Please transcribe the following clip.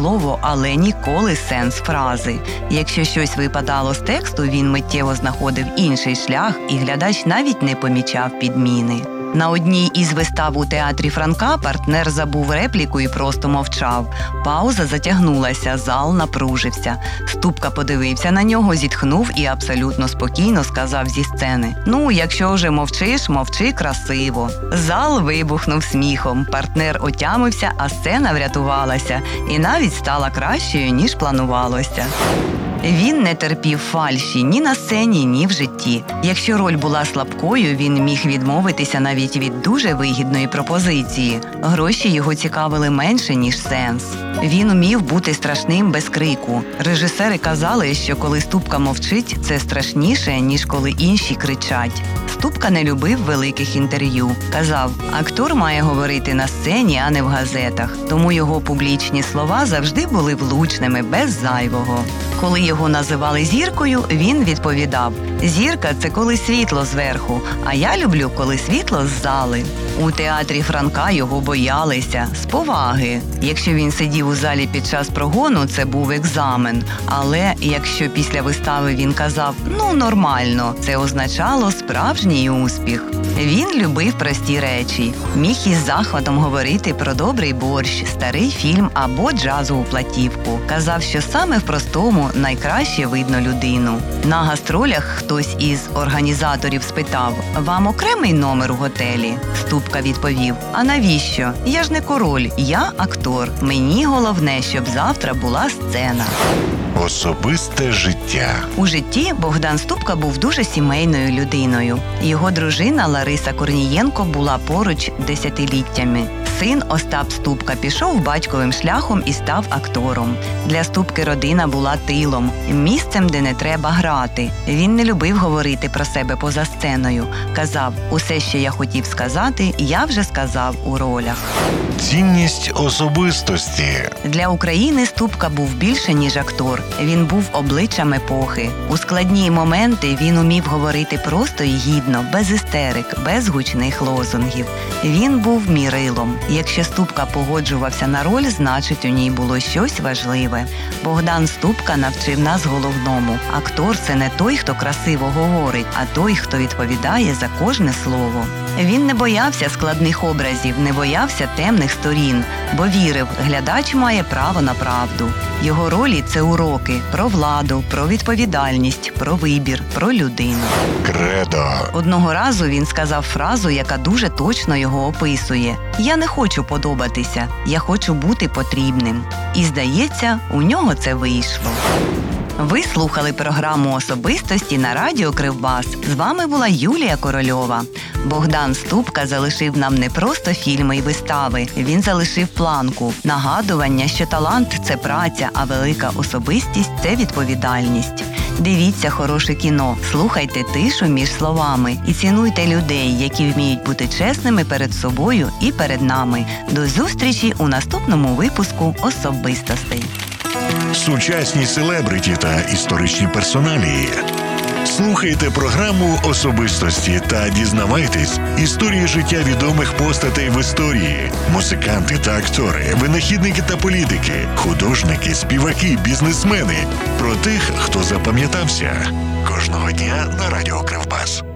слово, але ніколи сенс фрази. Якщо щось випадало з тексту, він миттєво знаходив інший шлях, і глядач навіть не помічав підміни. На одній із вистав у театрі Франка партнер забув репліку і просто мовчав. Пауза затягнулася, зал напружився. Ступка подивився на нього, зітхнув і абсолютно спокійно сказав зі сцени: «Ну, якщо вже мовчиш, мовчи красиво». Зал вибухнув сміхом, партнер отямився, а сцена врятувалася. І навіть стала кращою, ніж планувалося. Він не терпів фальші ні на сцені, ні в житті. Якщо роль була слабкою, він міг відмовитися навіть від дуже вигідної пропозиції. Гроші його цікавили менше, ніж сенс. Він умів бути страшним без крику. Режисери казали, що коли Ступка мовчить, це страшніше, ніж коли інші кричать. Ступка не любив великих інтерв'ю. Казав, актор має говорити на сцені, а не в газетах. Тому його публічні слова завжди були влучними, без зайвого. Коли його називали зіркою, він відповідав: «Зірка – це коли світло зверху, а я люблю, коли світло з зали». У театрі Франка його боялися, з поваги. Якщо він сидів у залі під час прогону, це був екзамен. Але якщо після вистави він казав «ну, нормально», це означало справжній успіх. Він любив прості речі. Міг із захватом говорити про добрий борщ, старий фільм або джазову платівку. Казав, що саме в простому найкраще видно людину. На гастролях хтось із організаторів спитав: «Вам окремий номер у готелі?» Ступка відповів: «А навіщо? Я ж не король, я актор. Мені головне, щоб завтра була сцена». Особисте життя. У житті Богдан Ступка був дуже сімейною людиною. Його дружина Лариса Корнієнко була поруч десятиліттями. Син Остап Ступка пішов батьковим шляхом і став актором. Для Ступки родина була тилом, місцем, де не треба грати. Він не любив говорити про себе поза сценою. Казав: «Усе, що я хотів сказати, я вже сказав у ролях». Цінність особистості. Для України Ступка був більше, ніж актор. Він був обличчям епохи. У складні моменти він умів говорити просто і гідно, без істерик, без гучних лозунгів. Він був мірилом. Якщо Ступка погоджувався на роль, значить у ній було щось важливе. Богдан Ступка навчив нас головному. Актор – це не той, хто красиво говорить, а той, хто відповідає за кожне слово. Він не боявся складних образів, не боявся темних сторін, бо вірив, глядач має право на правду. Його ролі – це уроки про владу, про відповідальність, про вибір, про людину. Кредо. Одного разу він сказав фразу, яка дуже точно його описує: «Я не хочу подобатися, я хочу бути потрібним». І, здається, у нього це вийшло. Ви слухали програму «Особистості» на радіо Кривбас. З вами була Юлія Корольова. Богдан Ступка залишив нам не просто фільми й вистави. Він залишив планку, нагадування, що талант – це праця, а велика особистість – це відповідальність. Дивіться хороше кіно, слухайте тишу між словами і цінуйте людей, які вміють бути чесними перед собою і перед нами. До зустрічі у наступному випуску «Особистостей». Сучасні селебриті та історичні персоналії. Слухайте програму «Особистості» та дізнавайтесь історії життя відомих постатей в історії. Музиканти та актори, винахідники та політики, художники, співаки, бізнесмени. Про тих, хто запам'ятався. Кожного дня на радіо Кривбас.